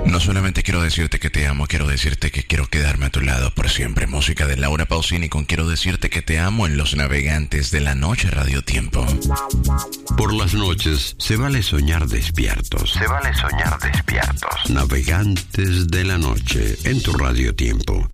No solamente quiero decirte que te amo, quiero decirte que quiero quedarme a tu lado por siempre. Música de Laura Pausini con Quiero decirte que te amo en Los Navegantes de la Noche Radio Tiempo. Por las noches se vale soñar despiertos. Se vale soñar despiertos. Navegantes de la Noche en tu Radio Tiempo.